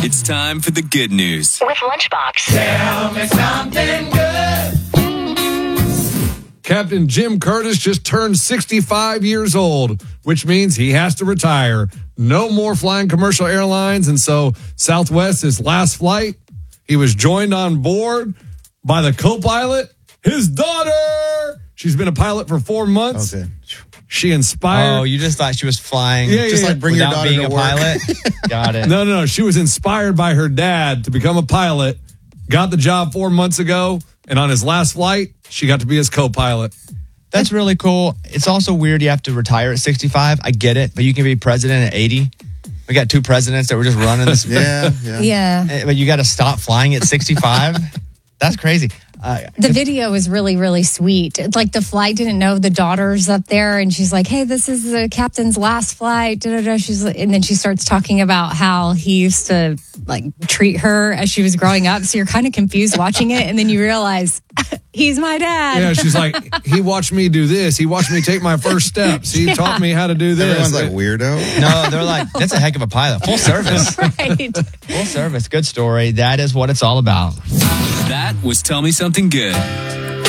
It's time for the good news. With Lunchbox. Tell me something good. Captain Jim Curtis just turned 65 years old, which means he has to retire. No more flying commercial airlines, and so Southwest, his last flight, he was joined on board by the co-pilot, his daughter. She's been a pilot for 4 months. Okay. She inspired. Oh, you just thought she was flying Just like bring your without daughter being to a work. pilot? Got it. No. She was inspired by her dad to become a pilot, got the job 4 months ago, and on his last flight, she got to be his co-pilot. That's really cool. It's also weird you have to retire at 65. I get it, but you can be president at 80. We got 2 presidents that were just running this. Yeah. But you got to stop flying at 65? That's crazy. The video is really, really sweet. It's like the flight didn't know the daughter's up there, and she's like, "Hey, this is the captain's last flight." Da-da-da. And then she starts talking about how he used to like treat her as she was growing up. So you're kind of confused watching it, and then you realize he's my dad. Yeah, she's like, he watched me do this. He watched me take my first steps. He taught me how to do this. Everyone's like, weirdo. No, they're like, that's a heck of a pilot. Full service. Right. Full service. Good story. That is what it's all about. That was Tell Me Something Good.